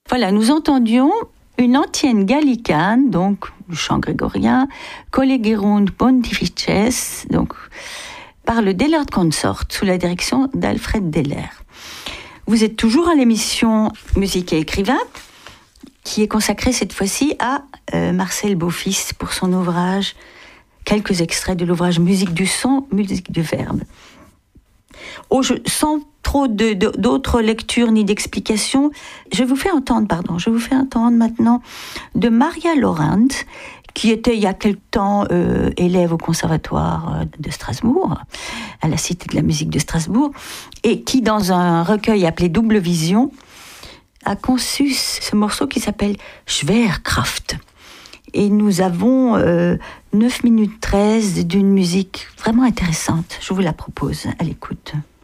Voilà, nous entendions une antienne gallicane, donc du chant grégorien, Collegerunt Pontifices, donc par le Dellert Consort, sous la direction d'Alfred Deller. Vous êtes toujours à l'émission Musique et écrivain, qui est consacrée cette fois-ci à Marcel Beaufils pour son ouvrage, quelques extraits de l'ouvrage Musique du son, musique du verbe. Sans trop d'autres lectures ni d'explications, je vous fais entendre maintenant de Maria Laurent, qui était il y a quelque temps élève au conservatoire de Strasbourg, à la Cité de la musique de Strasbourg, et qui, dans un recueil appelé Double Vision, a conçu ce morceau qui s'appelle Schwerkraft. Et nous avons 9 minutes 13 d'une musique vraiment intéressante. Je vous la propose, à l'écoute.